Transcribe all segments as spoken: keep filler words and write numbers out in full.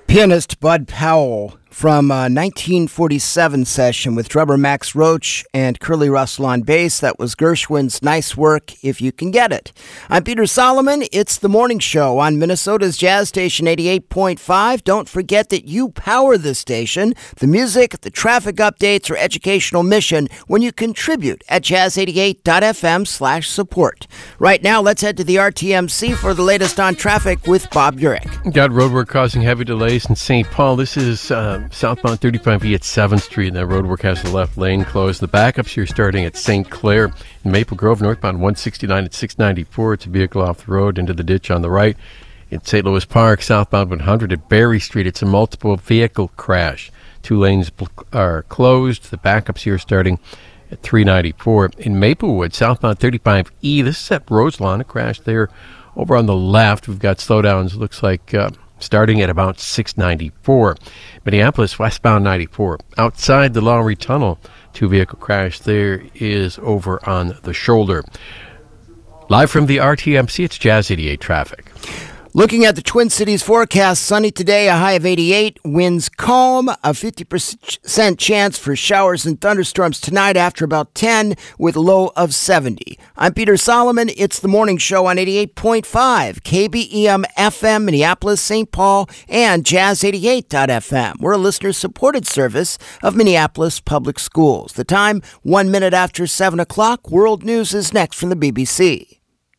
Pianist Bud Powell from a nineteen forty-seven session with drummer Max Roach and Curly Russell on bass. That was Gershwin's Nice Work If You Can Get It. I'm Peter Solomon. It's The Morning Show on Minnesota's Jazz Station eighty-eight point five. Don't forget that you power this station, the music, the traffic updates, or educational mission when you contribute at jazz eighty-eight dot f m slash support. Right now, let's head to the R T M C for the latest on traffic with Bob Urich. Got roadwork causing heavy delays in Saint Paul. This is uh, southbound thirty-five E at seventh Street, and that roadwork has the left lane closed. The backups here starting at Saint Clair. In Maple Grove, northbound one sixty-nine at six ninety-four. It's a vehicle off the road into the ditch on the right. In Saint Louis Park, southbound one hundred at Berry Street, it's a multiple vehicle crash. Two lanes are closed. The backups here starting at three ninety-four. In Maplewood, southbound thirty-five E, this is at Roselawn, a crash there. Over on the left, we've got slowdowns, looks like uh, starting at about six ninety-four. Minneapolis, westbound ninety-four. Outside the Lowry Tunnel, two-vehicle crash there is over on the shoulder. Live from the R T M C, it's Jazz eighty-eight traffic. Looking at the Twin Cities forecast, sunny today, a high of eighty-eight, winds calm, a fifty percent chance for showers and thunderstorms tonight after about ten, with a low of seventy. I'm Peter Solomon. It's The Morning Show on eighty-eight point five, K B E M F M, Minneapolis, Saint Paul, and jazz eighty-eight dot f m. We're a listener-supported service of Minneapolis Public Schools. The time, one minute after seven o'clock. World News is next from the B B C.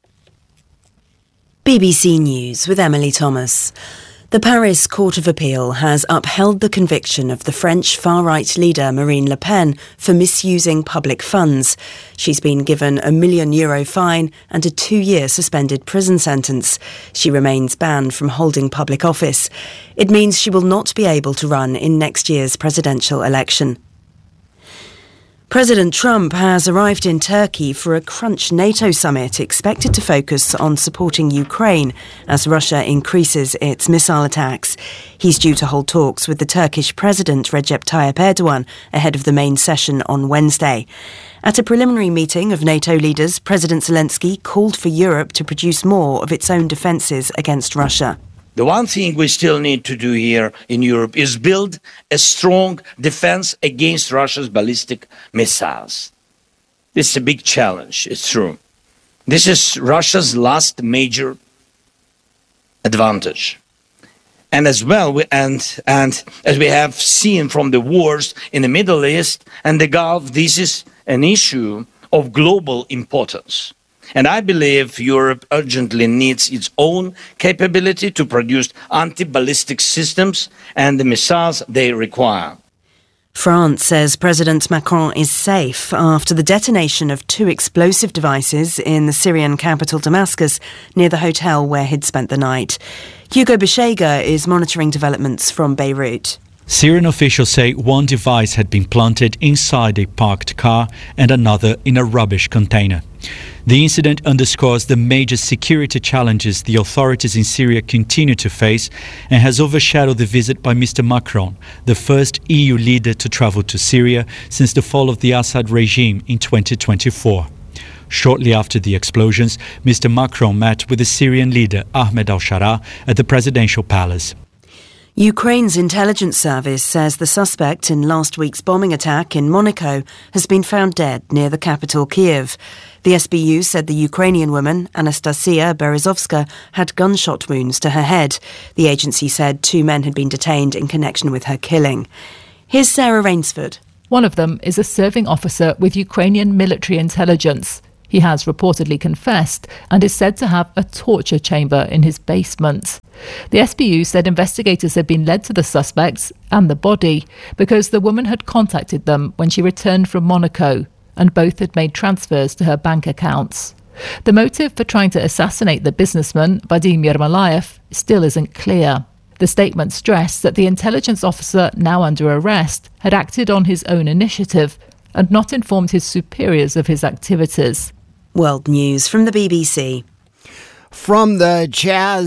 B B C News with Emily Thomas. The Paris Court of Appeal has upheld the conviction of the French far-right leader Marine Le Pen for misusing public funds. She's been given a million euro fine and a two-year suspended prison sentence. She remains banned from holding public office. It means she will not be able to run in next year's presidential election. President Trump has arrived in Turkey for a Crunch NATO summit expected to focus on supporting Ukraine as Russia increases its missile attacks. He's due to hold talks with the Turkish President Recep Tayyip Erdogan ahead of the main session on Wednesday. At a preliminary meeting of NATO leaders, President Zelensky called for Europe to produce more of its own defences against Russia. The one thing we still need to do here in Europe is build a strong defense against Russia's ballistic missiles. This is a big challenge, it's true. This is Russia's last major advantage. And as well, we, and, and as we have seen from the wars in the Middle East and the Gulf, this is an issue of global importance. And I believe Europe urgently needs its own capability to produce anti-ballistic systems and the missiles they require. France says President Macron is safe after the detonation of two explosive devices in the Syrian capital Damascus near the hotel where he'd spent the night. Hugo Beshega is monitoring developments from Beirut. Syrian officials say one device had been planted inside a parked car and another in a rubbish container. The incident underscores the major security challenges the authorities in Syria continue to face and has overshadowed the visit by Mister Macron, the first E U leader to travel to Syria since the fall of the Assad regime in twenty twenty-four. Shortly after the explosions, Mister Macron met with the Syrian leader Ahmed al-Shara at the presidential palace. Ukraine's intelligence service says the suspect in last week's bombing attack in Monaco has been found dead near the capital, Kiev. The S B U said the Ukrainian woman, Anastasia Berezovska, had gunshot wounds to her head. The agency said two men had been detained in connection with her killing. Here's Sarah Rainsford. One of them is a serving officer with Ukrainian military intelligence. He has reportedly confessed and is said to have a torture chamber in his basement. The S B U said investigators had been led to the suspects and the body because the woman had contacted them when she returned from Monaco, and both had made transfers to her bank accounts. The motive for trying to assassinate the businessman, Vadim Yermolayev, still isn't clear. The statement stressed that the intelligence officer, now under arrest, had acted on his own initiative and not informed his superiors of his activities. World News from the B B C. From the Jazz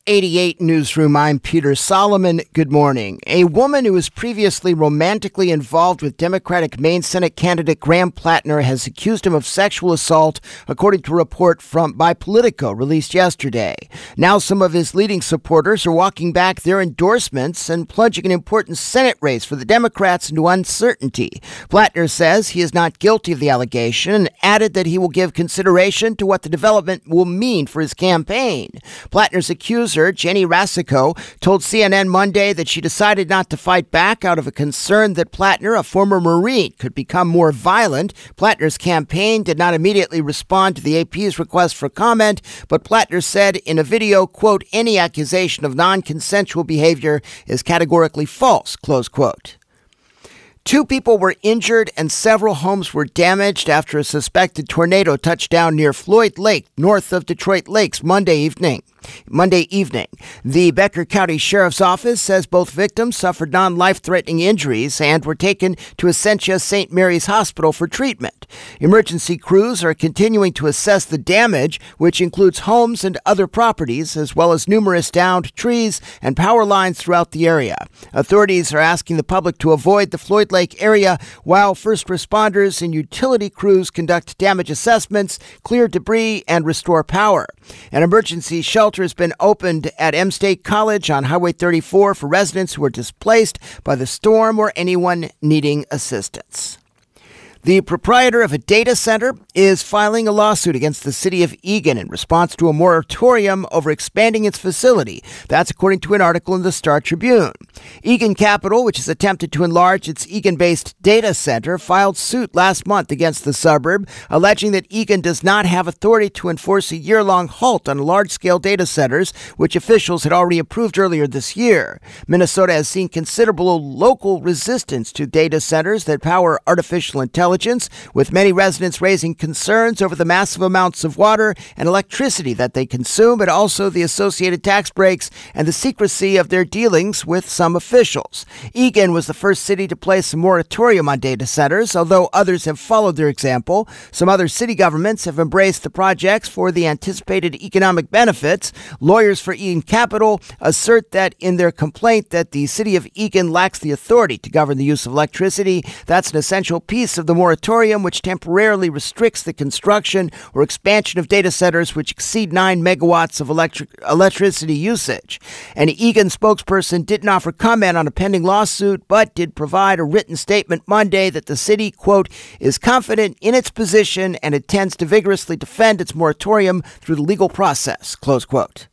eighty-eight Newsroom, I'm Peter Solomon. Good morning. A woman who was previously romantically involved with Democratic Maine Senate candidate Graham Plattner has accused him of sexual assault, according to a report from by Politico released yesterday. Now some of his leading supporters are walking back their endorsements and plunging an important Senate race for the Democrats into uncertainty. Plattner says he is not guilty of the allegation and added that he will give consideration to what the development will mean for his campaign. Plattner's accuser, Jenny Rasico, told C N N Monday that she decided not to fight back out of a concern that Plattner, a former Marine, could become more violent. Plattner's campaign did not immediately respond to the A P's request for comment, but Plattner said in a video, quote, "Any accusation of non-consensual behavior is categorically false," close quote. Two people were injured and several homes were damaged after a suspected tornado touched down near Floyd Lake, north of Detroit Lakes, Monday evening. Monday evening. The Becker County Sheriff's Office says both victims suffered non-life-threatening injuries and were taken to Essentia Saint Mary's Hospital for treatment. Emergency crews are continuing to assess the damage, which includes homes and other properties, as well as numerous downed trees and power lines throughout the area. Authorities are asking the public to avoid the Floyd Lake area while first responders and utility crews conduct damage assessments, clear debris, and restore power. An emergency shelter has been opened at M State College on Highway thirty-four for residents who are displaced by the storm or anyone needing assistance. The proprietor of a data center is filing a lawsuit against the city of Eagan in response to a moratorium over expanding its facility. That's according to an article in the Star Tribune. Eagan Capital, which has attempted to enlarge its Eagan-based data center, filed suit last month against the suburb, alleging that Eagan does not have authority to enforce a year-long halt on large-scale data centers, which officials had already approved earlier this year. Minnesota has seen considerable local resistance to data centers that power artificial intelligence, with many residents raising concerns over the massive amounts of water and electricity that they consume, but also the associated tax breaks and the secrecy of their dealings with some officials. Eagan was the first city to place a moratorium on data centers, although others have followed their example. Some other city governments have embraced the projects for the anticipated economic benefits. Lawyers for Eagan Capital assert that in their complaint that the city of Eagan lacks the authority to govern the use of electricity. That's an essential piece of the moratorium, which temporarily restricts the construction or expansion of data centers which exceed nine megawatts of electric electricity usage. An Eagan spokesperson didn't offer comment on a pending lawsuit, but did provide a written statement Monday that the city, quote, is confident in its position and intends to vigorously defend its moratorium through the legal process, close quote.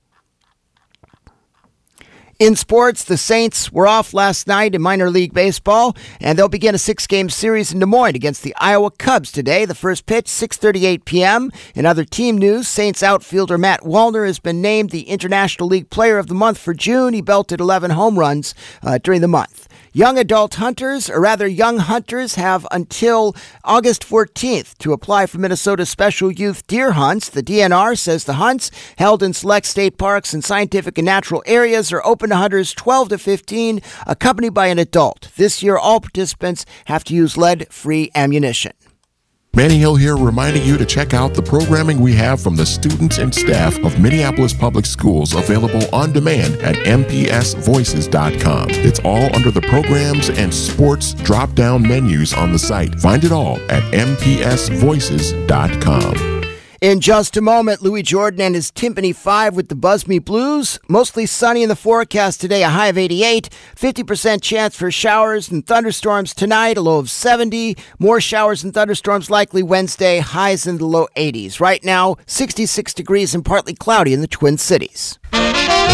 In sports, the Saints were off last night in minor league baseball, and they'll begin a six-game series in Des Moines against the Iowa Cubs today. The first pitch, six thirty-eight p.m. In other team news, Saints outfielder Matt Wallner has been named the International League Player of the Month for June. He belted eleven home runs uh, during the month. Young adult hunters, or rather young hunters, have until August fourteenth to apply for Minnesota's special youth deer hunts. The D N R says the hunts, held in select state parks and scientific and natural areas, are open to hunters twelve to fifteen, accompanied by an adult. This year, all participants have to use lead-free ammunition. Manny Hill here, reminding you to check out the programming we have from the students and staff of Minneapolis Public Schools, available on demand at m p s voices dot com. It's all under the programs and sports drop-down menus on the site. Find it all at m p s voices dot com. In just a moment, Louis Jordan and his Timpani five with the Buzz Me Blues. Mostly sunny in the forecast today, a high of eighty-eight. fifty percent chance for showers and thunderstorms tonight, a low of seventy. More showers and thunderstorms likely Wednesday, highs in the low eighties. Right now, sixty-six degrees and partly cloudy in the Twin Cities.